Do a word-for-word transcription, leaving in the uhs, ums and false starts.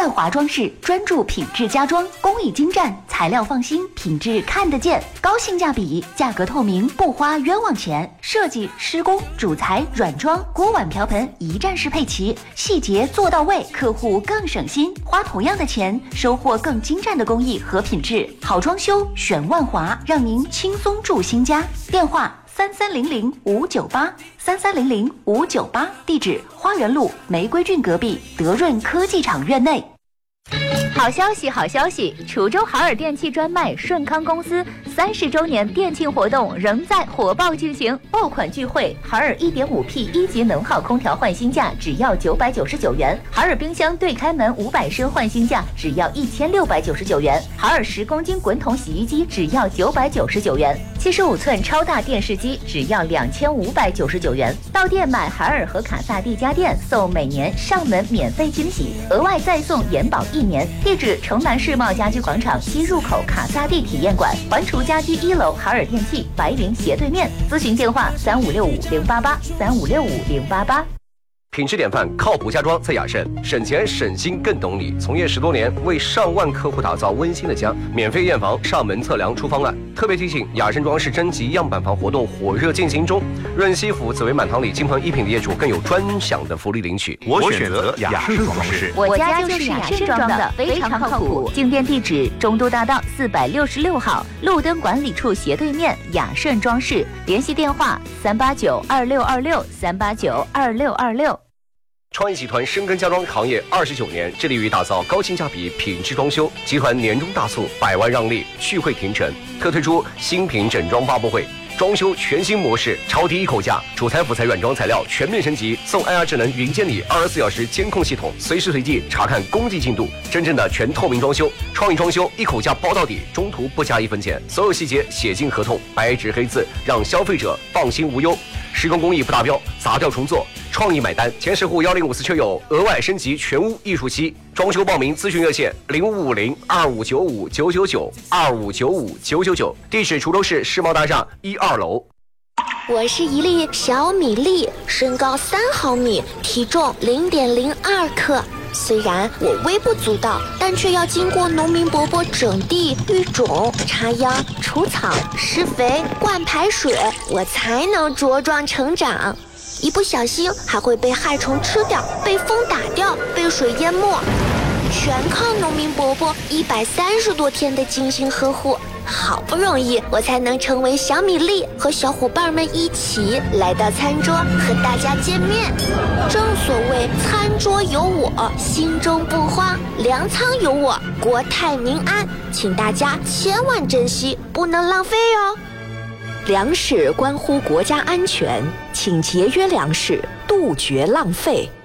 万华装饰专注品质家装，工艺精湛，材料放心，品质看得见，高性价比，价格透明，不花冤枉钱。设计、施工、主材、软装、锅碗瓢盆一站式配齐，细节做到位，客户更省心。花同样的钱，收获更精湛的工艺和品质。好装修选万华，让您轻松住新家。电话三三零零五九八三三零零五九八，地址花园路玫瑰郡隔壁德润科技厂院内。 好消息，好消息！滁州海尔电器专卖顺康公司三十周年店庆活动仍在火爆进行，爆款聚会，海尔 一点五 P 一级能耗空调换新价只要九百九十九元，海尔冰箱对开门五百升换新价只要一千六百九十九元，海尔十公斤滚筒洗衣机只要九百九十九元，七十五寸超大电视机只要两千五百九十九元。到店买海尔和卡萨帝家电，送每年上门免费惊喜，额外再送延保一年。地址城南世贸家居广场西入口卡萨帝体验馆，环滁家居一楼海尔电器白云斜对面。咨询电话三五六五零八八三五六五零八八。 品质典范，靠谱家装在雅盛，省钱省心更懂你。从业十多年，为上万客户打造温馨的家，免费验房、上门测量出方案。特别提醒，雅盛装饰征集样板房活动火热进行中，润西府、紫薇满堂里金鹏一品的业主更有专享的福利领取。 我选择雅盛装饰， 我家就是雅盛装的，非常靠谱。进店地址中都大道四百六十六号，路灯管理处斜对面，雅盛装饰。联系电话三八九二六二六三八九二六二六。 创意集团深耕家装行业二十九年，致力于打造高性价比品质装修。集团年终大促，百万让利，续会停城，特推出新品整装发布会，装修全新模式，超低一口价，主材辅材软装材料全面升级，送 I R 智能云监理二十四小时监控系统，随时随地查看工地进度，真正的全透明装修。创意装修一口价包到底，中途不加一分钱，所有细节写进合同，白纸黑字，让消费者放心无忧。施工工艺不达标，砸掉重做，创意买单。前十户幺零五四车友额外升级全屋艺术漆。装修报名咨询热线零五五零二五九五九九九二五九五九九九，地址滁州市世贸大厦一二楼。 我是一粒小米粒，身高三毫米，体重零点零二克。虽然我微不足道，但却要经过农民伯伯整地、育种、插秧、除草、施肥、灌排水，我才能茁壮成长。一不小心还会被害虫吃掉，被风打掉，被水淹没，全靠农民伯伯一百三十多天的精心呵护。好不容易我才能成为小米粒，和小伙伴们一起来到餐桌和大家见面。正所谓餐桌有我，心中不慌；粮仓有我，国泰民安。请大家千万珍惜，不能浪费哦。 粮食关乎国家安全，请节约粮食，杜绝浪费。